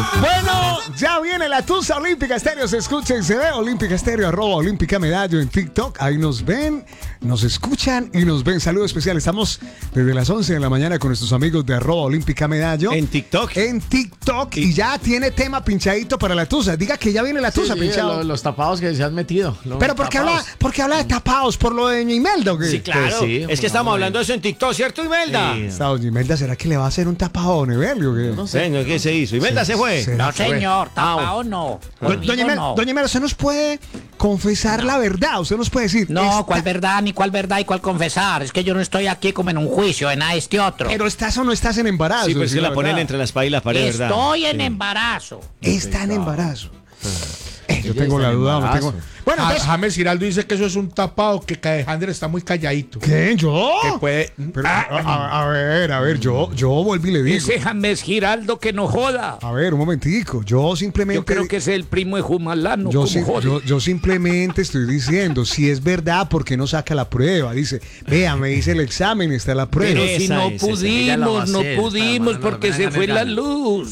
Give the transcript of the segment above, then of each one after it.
Bueno, ya viene la Tusa Olímpica Estéreo. Se escucha y se ve. Olímpica Estéreo, @Olímpica Medallo en TikTok. Ahí nos ven, nos escuchan y nos ven. Saludo especial. Estamos desde las 11 de la mañana con nuestros amigos de @Olímpica Medallo. En TikTok. En TikTok. Y ya tiene tema pinchadito para la Tusa. Diga que ya viene la Tusa pinchado. Los tapados que se han metido. Pero ¿por qué habla de tapados? ¿Por lo de Doña Imelda o qué? Sí, claro. Pues sí, es que estamos hablando de eso en TikTok, ¿cierto, Imelda? Sí. Esta Doña Imelda, ¿será que le va a hacer un tapado a Don Evelio o qué? No sé. Bueno, ¿qué se hizo? ¿Imelda se fue? ¿Será? No, señor, tapado no. Conmigo Doña Imelda, no. Doña Imelda, usted nos puede confesar la verdad. Usted nos puede decir. No, ¿cuál verdad, ni cuál verdad y cuál confesar? Es que yo no estoy aquí como en un juicio, en nada este otro. Pero estás o no estás en embarazo. Sí, pues decir que la ponen verdad. entre la espada y la pared, ¿verdad? Estoy en embarazo. Está en embarazo. Yo Ella tengo está la en duda. No embarazo. tengo... Bueno, entonces... James Giraldo dice que eso es un tapado, que Alejandro está muy calladito. ¿Qué? ¿Yo? Que puede. Pero, a ver, yo vuelvo y le digo. Ese James Giraldo que no joda. A ver, un momentico. Yo simplemente... Yo creo que es el primo de Jumalano. Yo, como jode. yo simplemente estoy diciendo, si es verdad, ¿por qué no saca la prueba? Dice, vea, me hice el examen, está la prueba. Pero si Esa no es, esa. Ella la va a pudimos, no hacer, pudimos hermano, porque no se me fue la regalen. luz.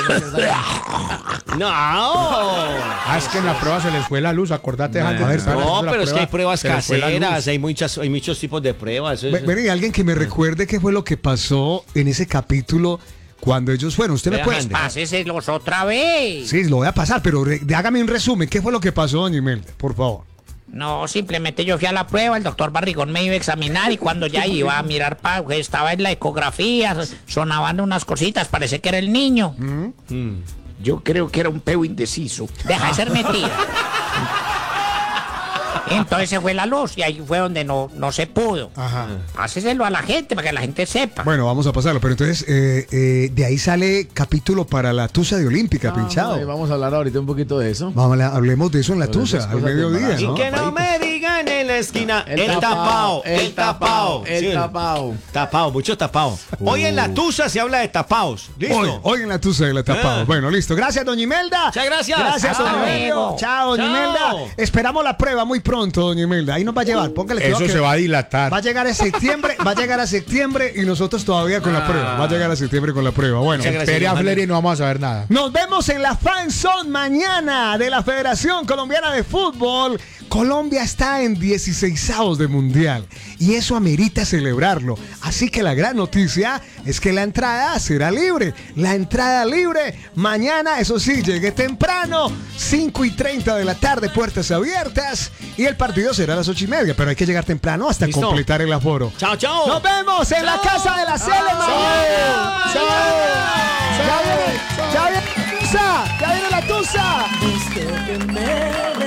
No. Es que en la prueba se les fue la luz, acordate, Alejandro. a ver, que estaban No, haciendo la pero es que hay pruebas se les fue la luz. caseras, hay muchos tipos de pruebas. Ven, y alguien que me recuerde qué fue lo que pasó en ese capítulo cuando ellos fueron. Usted me Vea, puede... Andy. Páseselos otra vez. Sí, lo voy a pasar, pero hágame un resumen. ¿Qué fue lo que pasó, doña Imelda? Por favor. No, simplemente yo fui a la prueba, el doctor Barrigón me iba a examinar y cuando ya iba a mirar, estaba en la ecografía, sonaban unas cositas, parece que era el niño. Yo creo que era un peo indeciso. Deja de ser metida. Entonces se fue la luz y ahí fue donde no se pudo. Ajá. Háceselo a la gente para que la gente sepa. Bueno, vamos a pasarlo. Pero entonces, de ahí sale capítulo para la Tusa de Olímpica, pinchado. Vamos a hablar ahorita un poquito de eso. Hablemos de eso en la Sobre Tusa, esas al cosas de mediodía, embarazo. ¿no? Y que no me digan en la esquina, el tapao. Tapao, mucho tapao. Hoy en la Tusa se habla de tapaos. ¿Listo? Hoy en la Tusa de la tapado. Ah. Bueno, listo. Gracias, doña Imelda. Muchas gracias. Gracias, Hasta don Evelio. luego. Chao, doña Chao. Imelda. Esperamos la prueba muy pronto, doña Imelda. Ahí nos va a llevar. Póngale cuidado Eso que se va a dilatar. va a llegar a septiembre y nosotros todavía con la prueba. Va a llegar a septiembre con la prueba. Bueno, Muchas gracias. Espere a Flery y no vamos a saber nada. nos vemos en la Fan Zone mañana de la Federación Colombiana de Fútbol. Colombia está en 16avos de Mundial y eso amerita celebrarlo. Así que la gran noticia es que la entrada será libre. La entrada libre mañana, eso sí, llegue temprano, 5:30 de la tarde, puertas abiertas y el partido será a las 8:30. Pero hay que llegar temprano hasta ¿Listo? completar el aforo. Chao, chao. Nos vemos en la Casa de la Cele mañana. Chao. Ya viene la Tusa. Esto que me